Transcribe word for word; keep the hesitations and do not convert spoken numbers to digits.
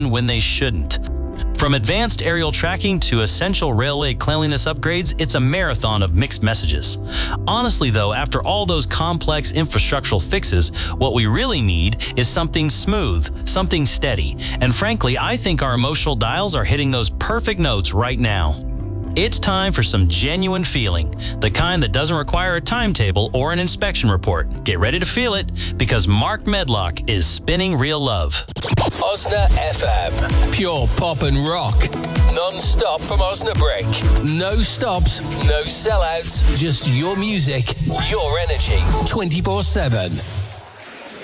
when they shouldn't. From advanced aerial tracking to essential railway cleanliness upgrades, it's a marathon of mixed messages. Honestly though, after all those complex infrastructural fixes, what we really need is something smooth, something steady. And frankly, I think our emotional dials are hitting those perfect notes right now. It's time for some genuine feeling, the kind that doesn't require a timetable or an inspection report. Get ready to feel it, because Mark Medlock is spinning real love. Osna F M. Pure pop and rock. Non-stop from Osnabrück. No stops, no sellouts, just your music, your energy, twenty-four seven.